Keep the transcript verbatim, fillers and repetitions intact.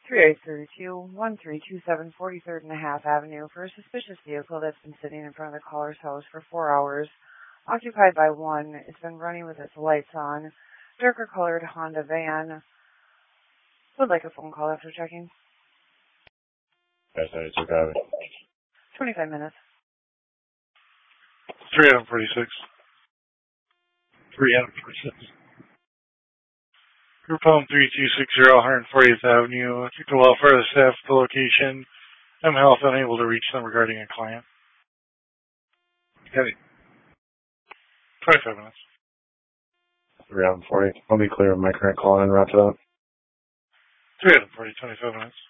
three eight three two, one three two seven, forty-third and a half Avenue for a suspicious vehicle that's been sitting in front of the caller's house for four hours, occupied by one. It's been running with its lights on. Darker colored Honda van. Would like a phone call after checking. Yes, I took out. twenty-five minutes. three forty-six. three forty-six. Group home three two six zero, one fortieth Avenue. I took the welfare of the staff at the location. I'm health unable to reach them regarding a client. Heavy. twenty-five minutes. three forty. I'll be clear of my current call and wrap it up. three forty, twenty-five minutes.